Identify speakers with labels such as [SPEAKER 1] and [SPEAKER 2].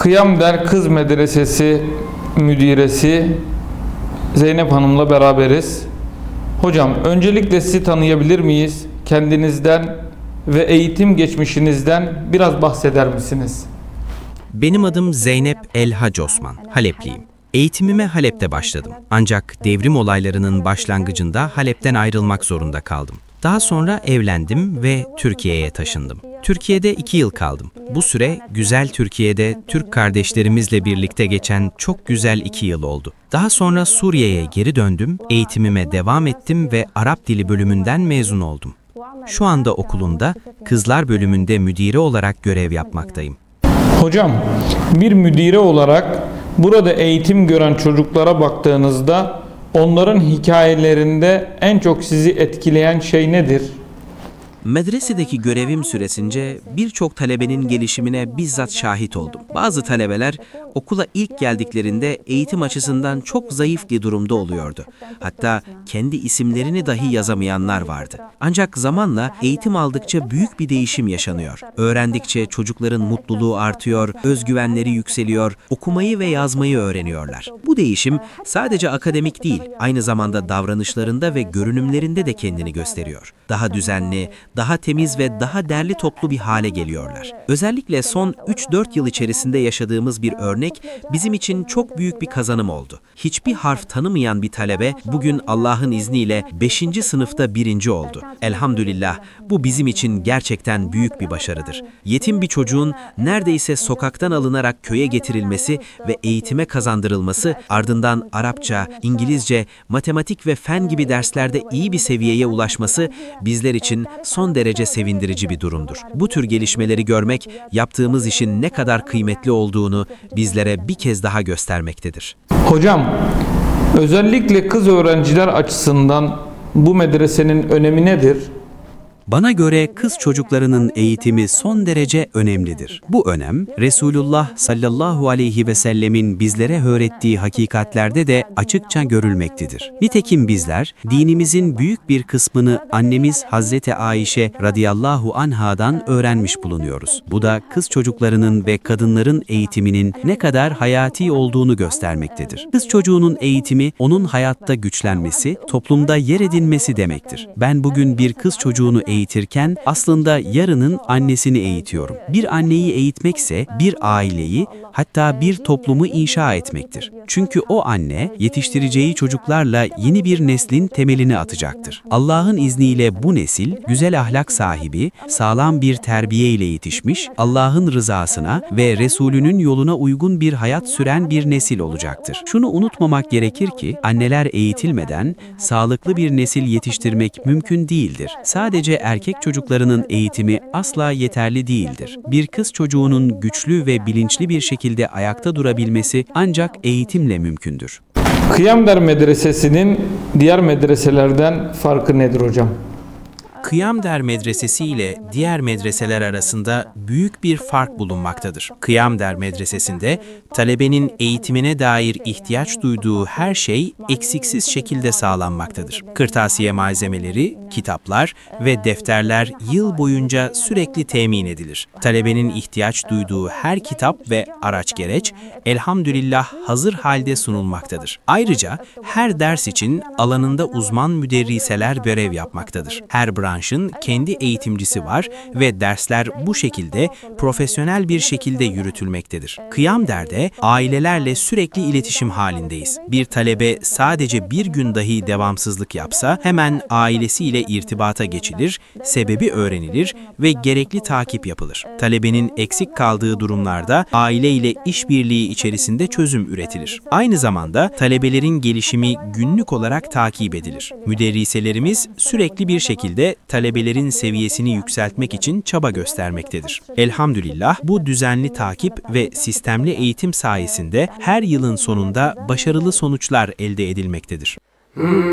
[SPEAKER 1] Kıyamder Kız Medresesi müdiresi Zeynep Hanım'la beraberiz. Hocam, öncelikle sizi tanıyabilir miyiz? Kendinizden ve eğitim geçmişinizden biraz bahseder misiniz?
[SPEAKER 2] Benim adım Zeynep Elhac Osman, Halepliyim. Eğitimime Halep'te başladım. Ancak devrim olaylarının başlangıcında Halep'ten ayrılmak zorunda kaldım. Daha sonra evlendim ve Türkiye'ye taşındım. Türkiye'de 2 yıl kaldım. Bu süre güzel Türkiye'de Türk kardeşlerimizle birlikte geçen çok güzel 2 yıl oldu. Daha sonra Suriye'ye geri döndüm, eğitimime devam ettim ve Arap Dili bölümünden mezun oldum. Şu anda okulunda Kızlar bölümünde müdire olarak görev yapmaktayım.
[SPEAKER 1] Hocam, bir müdire olarak burada eğitim gören çocuklara baktığınızda onların hikayelerinde en çok sizi etkileyen şey nedir?
[SPEAKER 3] Medresedeki görevim süresince birçok talebenin gelişimine bizzat şahit oldum. Bazı talebeler okula ilk geldiklerinde eğitim açısından çok zayıf bir durumda oluyordu. Hatta kendi isimlerini dahi yazamayanlar vardı. Ancak zamanla eğitim aldıkça büyük bir değişim yaşanıyor. Öğrendikçe çocukların mutluluğu artıyor, özgüvenleri yükseliyor, okumayı ve yazmayı öğreniyorlar. Bu değişim sadece akademik değil, aynı zamanda davranışlarında ve görünümlerinde de kendini gösteriyor. Daha düzenli, daha temiz ve daha derli toplu bir hale geliyorlar. Özellikle son 3-4 yıl içerisinde yaşadığımız bir örnek bizim için çok büyük bir kazanım oldu. Hiçbir harf tanımayan bir talebe bugün Allah'ın izniyle 5. sınıfta 1. oldu. Elhamdülillah, bu bizim için gerçekten büyük bir başarıdır. Yetim bir çocuğun neredeyse sokaktan alınarak köye getirilmesi ve eğitime kazandırılması, ardından Arapça, İngilizce, matematik ve fen gibi derslerde iyi bir seviyeye ulaşması bizler için son derece sevindirici bir durumdur. Bu tür gelişmeleri görmek, yaptığımız işin ne kadar kıymetli olduğunu bizlere bir kez daha göstermektedir.
[SPEAKER 1] Hocam, özellikle kız öğrenciler açısından bu medresenin önemi nedir?
[SPEAKER 4] Bana göre kız çocuklarının eğitimi son derece önemlidir. Bu önem, Resulullah sallallahu aleyhi ve sellemin bizlere öğrettiği hakikatlerde de açıkça görülmektedir. Nitekim bizler, dinimizin büyük bir kısmını annemiz Hazreti Ayşe radıyallahu anhadan öğrenmiş bulunuyoruz. Bu da kız çocuklarının ve kadınların eğitiminin ne kadar hayati olduğunu göstermektedir. Kız çocuğunun eğitimi, onun hayatta güçlenmesi, toplumda yer edinmesi demektir. Ben bugün bir kız çocuğunu eğitirken aslında yarının annesini eğitiyorum. Bir anneyi eğitmekse bir aileyi, hatta bir toplumu inşa etmektir. Çünkü o anne yetiştireceği çocuklarla yeni bir neslin temelini atacaktır. Allah'ın izniyle bu nesil güzel ahlak sahibi, sağlam bir terbiye ile yetişmiş, Allah'ın rızasına ve Resulünün yoluna uygun bir hayat süren bir nesil olacaktır. Şunu unutmamak gerekir ki anneler eğitilmeden sağlıklı bir nesil yetiştirmek mümkün değildir. Sadece erkek çocuklarının eğitimi asla yeterli değildir. Bir kız çocuğunun güçlü ve bilinçli bir şekilde ayakta durabilmesi ancak eğitimle mümkündür.
[SPEAKER 1] Kıyamder Medresesi'nin diğer medreselerden farkı nedir hocam?
[SPEAKER 2] Kıyamder Medresesi ile diğer medreseler arasında büyük bir fark bulunmaktadır. Kıyamder Medresesi'nde talebenin eğitimine dair ihtiyaç duyduğu her şey eksiksiz şekilde sağlanmaktadır. Kırtasiye malzemeleri, kitaplar ve defterler yıl boyunca sürekli temin edilir. Talebenin ihtiyaç duyduğu her kitap ve araç gereç elhamdülillah hazır halde sunulmaktadır. Ayrıca her ders için alanında uzman müderriseler görev yapmaktadır. Her branşın kendi eğitimcisi var ve dersler bu şekilde profesyonel bir şekilde yürütülmektedir. Kıyamder'de ailelerle sürekli iletişim halindeyiz. Bir talebe sadece bir gün dahi devamsızlık yapsa hemen ailesiyle irtibata geçilir, sebebi öğrenilir ve gerekli takip yapılır. Talebenin eksik kaldığı durumlarda aile ile işbirliği içerisinde çözüm üretilir. Aynı zamanda talebelerin gelişimi günlük olarak takip edilir. Müderriselerimiz sürekli bir şekilde talebelerin seviyesini yükseltmek için çaba göstermektedir. Elhamdülillah bu düzenli takip ve sistemli eğitim sayesinde her yılın sonunda başarılı sonuçlar elde edilmektedir.